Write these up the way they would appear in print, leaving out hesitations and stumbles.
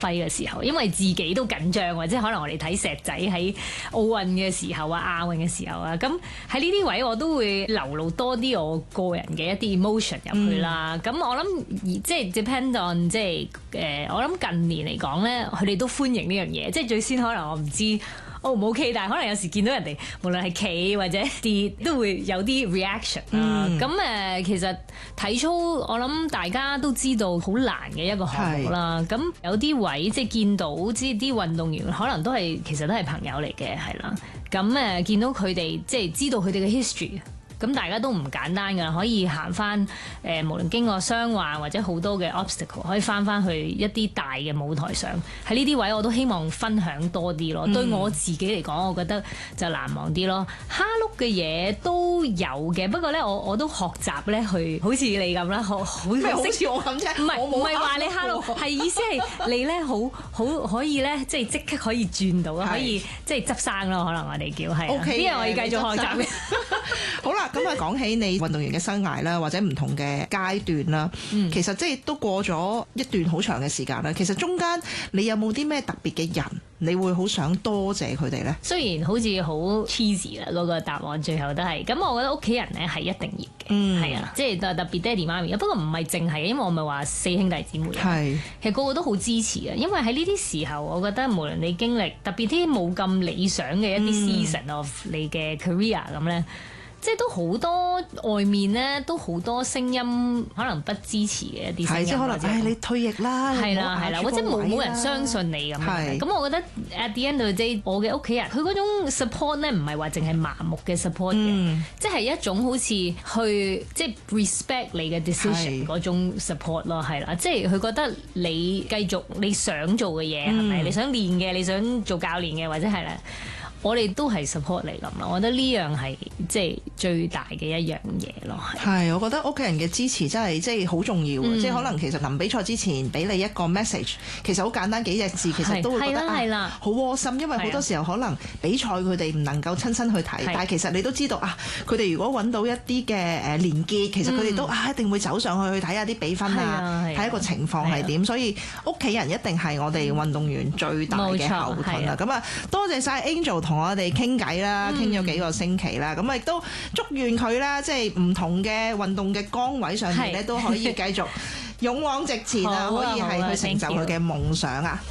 揮嘅時候，因為自己都緊張或者可能我哋睇石仔喺奧運嘅時候啊、亞運嘅時候啊，咁喺呢啲位我都會流露多啲我個人嘅一啲 emotion 入去啦。咁我諗即係 depend on 即係我諗近年嚟講咧，佢哋都歡迎呢樣嘢。即係最先可能我唔知O 唔 OK，但係可能有時見到人哋無論係企或者跌都會有啲 reaction 啦。咁其實體操我諗大家都知道好難嘅一個項目啦。咁有啲位即係見到啲運動員可能都係其實都係朋友嚟嘅，係啦。咁見到佢哋即係知道佢哋嘅 history。咁大家都唔簡單㗎，可以行翻無論經過傷患或者好多嘅 obstacle， 可以翻去一啲大嘅舞台上。喺呢啲位我都希望分享多啲咯。對我自己嚟講，我覺得就難忘啲咯。蝦碌嘅嘢都有嘅，不過咧我都學習咧去好似你咁啦，好似我咁啫。唔係話你蝦碌，係意思係你咧好可以咧，即刻可以轉到，可以即係執生咯。可能我哋叫係。OK， 呢樣我要繼續學習嘅。 好啦。咁講起你運動員嘅生涯啦，或者唔同嘅階段啦，其實即係都過咗一段好長嘅時間啦。其實中間你有冇啲咩特別嘅人，你會好想多謝佢哋呢？ 雖然好似好 cheesy 啦，嗰個答案最後都係咁，我覺得屋企人咧係一定要嘅，係啊，即係特別爹哋媽咪。不過唔係淨係，因為我咪話4兄弟姊妹，其實個個都好支持嘅。因為喺呢啲時候，我覺得無論你經歷特別啲冇咁理想嘅一啲 season of 你嘅 career 咁咧。即係都好多外面咧，都好多聲音可能不支持嘅一啲聲音， 即係可能你退役啦， 係啦，或者冇人相信你咁樣。咁我覺得 at the end of the day， 我嘅屋企人佢嗰種 support 咧，唔係話淨係盲目嘅 support 嘅，即係一種好似去即係 respect 你嘅 decision 嗰種 support 咯，係啦，即係佢覺得你繼續你想做嘅嘢係咪？你想練嘅，你想做教練嘅，或者係咧。我哋都係 support 你咁咯，我覺得呢樣係即係最大嘅一樣嘢咯。 係，我覺得屋企人嘅支持真係即係好重要。即係可能其實臨比賽之前俾你一個 message， 其實好簡單幾隻字，其實都會覺得好窩心。因為好多時候可能比賽佢哋唔能夠親身去睇，但係其實你都知道啊，佢哋如果揾到一啲嘅連結，其實佢哋都一定會走上去睇下啲比分啊，睇一個情況係點。所以屋企人一定係我哋運動員最大嘅後盾啦。咁啊，多謝晒 Angel 同我哋傾偈啦，傾咗幾個星期啦，咁亦都祝願佢啦，即係唔同嘅運動嘅崗位上面咧，都可以繼續勇往直前啊，可以係去成就佢嘅夢想啊！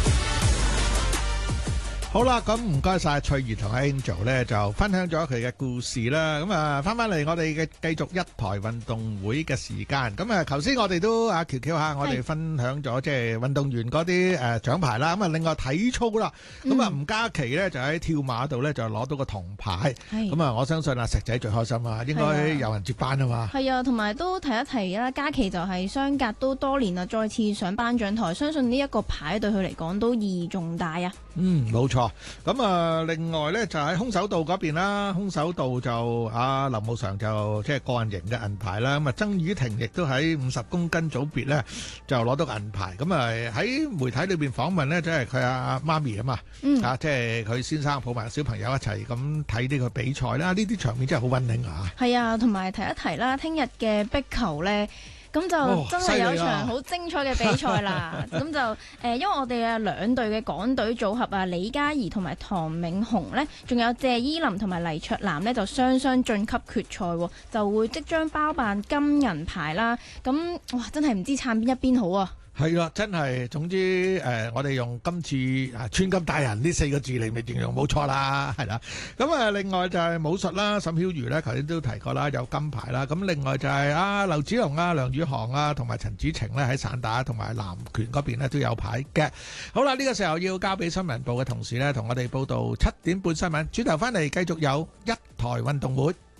好啦，咁唔該晒翠怡同 Angel 咧，就分享咗佢嘅故事啦。咁啊，翻嚟我哋嘅繼續一台運動會嘅時間。咁啊，頭先我哋都喬喬下，我哋分享咗即係運動員嗰啲獎牌啦。咁啊，另外體操啦，咁啊吳嘉琪咧就喺跳馬度咧就攞到個銅牌。咁啊，我相信阿石仔最開心啊，應該有人接班啊嘛。 係啊，同埋都提一提啦，嘉琪就係相隔都多年啦，再次上頒獎台，相信呢一個牌對佢嚟講都意義重大啊。 冇錯。咁啊，另外咧就喺空手道嗰邊啦，空手道就林慕常就即係個人型嘅銀牌啦。咁啊，曾雨婷亦都喺50公斤組別咧就攞到銀牌。咁啊喺媒體裏邊訪問咧，即係佢阿媽咪啊嘛，即係佢先生抱埋小朋友一齊咁睇呢個比賽啦。呢啲場面真係好溫馨啊！ 係啊，同埋提一提啦，聽日嘅壁球咧。咁就真係有場好精彩嘅比賽啦！咁就因為我哋嘅兩隊嘅港隊組合啊，李嘉怡同埋唐銘紅呢，仲有謝依霖同埋黎卓南呢，就雙雙晉級決賽，就會即將包辦金銀牌啦！咁哇，真係唔知撐邊一邊好啊！ 係啦，真係，總之我哋用今次穿金戴銀呢4個字嚟咪形容冇錯啦，係啦。咁啊，另外就係武術啦，沈曉瑜咧，頭先都提過啦，有金牌啦。咁另外就係劉子龍啊、梁宇航啊，同埋陳子晴咧喺散打同埋南拳嗰邊咧都有牌嘅。好啦，呢個時候要交俾新聞部嘅同事咧，同我哋報道7點半新聞，轉頭翻嚟繼續有一台運動會。